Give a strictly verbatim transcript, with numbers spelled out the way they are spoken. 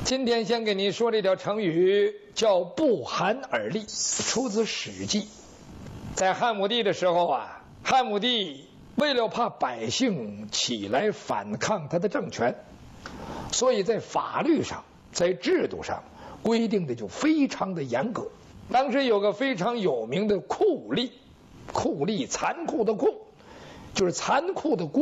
今天先给您说这条成语，叫不寒而栗，出自《史记》。在汉武帝的时候啊，汉武帝为了怕百姓起来反抗他的政权，所以在法律上、在制度上规定的就非常的严格。当时有个非常有名的酷吏，酷吏残酷的酷，就是残酷的